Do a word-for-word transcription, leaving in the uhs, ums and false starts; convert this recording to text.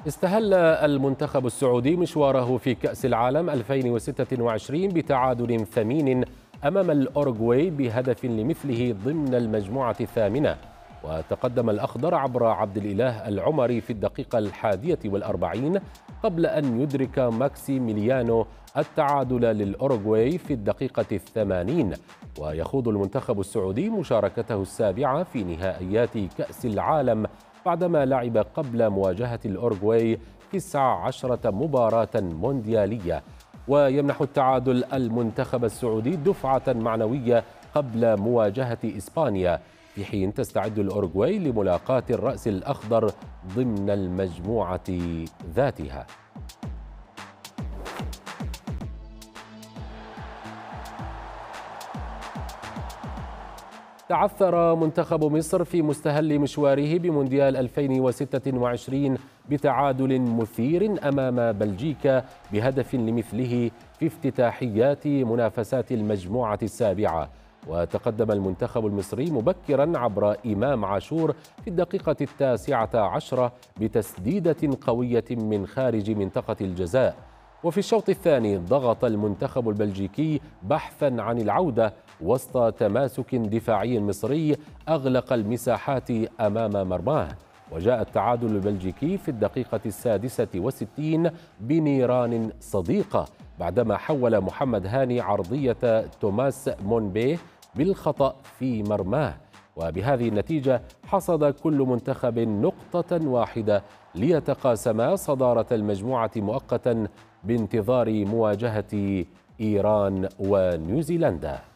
استهل المنتخب السعودي مشواره في كأس العالم ألفين وستة وعشرين بتعادل ثمين أمام الأوروغواي بهدف لمثله ضمن المجموعة الثامنة. وتقدم الأخضر عبر عبد الإله العمري في الدقيقة الحادية والأربعين قبل أن يدرك ماكسيميليانو التعادل للأوروغواي في الدقيقة الثمانين. ويخوض المنتخب السعودي مشاركته السابعة في نهائيات كأس العالم بعدما لعب قبل مواجهة الأوروغواي تسع عشرة مباراة مونديالية. ويمنح التعادل المنتخب السعودي دفعة معنوية قبل مواجهة إسبانيا، في حين تستعد الأوروغواي لملاقاة الرأس الأخضر ضمن المجموعة ذاتها. تعثر منتخب مصر في مستهل مشواره بمونديال ألفين وستة وعشرين بتعادل مثير أمام بلجيكا بهدف لمثله في افتتاحيات منافسات المجموعة السابعة. وتقدم المنتخب المصري مبكرا عبر إمام عاشور في الدقيقة التاسعة عشرة بتسديدة قوية من خارج منطقة الجزاء. وفي الشوط الثاني ضغط المنتخب البلجيكي بحثا عن العودة وسط تماسك دفاعي مصري أغلق المساحات أمام مرماه. وجاء التعادل البلجيكي في الدقيقة السادسة والستين بنيران صديقة بعدما حول محمد هاني عرضية توماس مونبيه بالخطأ في مرماه. وبهذه النتيجة حصد كل منتخب نقطة واحدة ليتقاسما صدارة المجموعة مؤقتا بانتظار مواجهة إيران ونيوزيلندا.